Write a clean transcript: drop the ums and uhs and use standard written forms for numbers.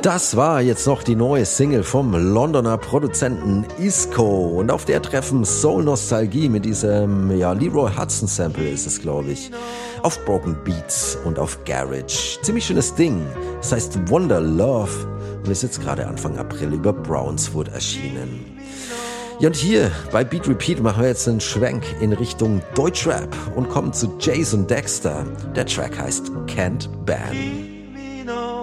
Das war jetzt noch die neue Single vom Londoner Produzenten Isco und auf der treffen Soul Nostalgie mit diesem Leroy Hudson Sample ist es, glaube ich, auf Broken Beats und auf Garage. Ziemlich schönes Ding. Das heißt Wonder Love und ist jetzt gerade Anfang April über Brownswood erschienen. Ja, und hier bei Beat Repeat machen wir jetzt einen Schwenk in Richtung Deutschrap und kommen zu Jason Dexter. Der Track heißt Can't Ban.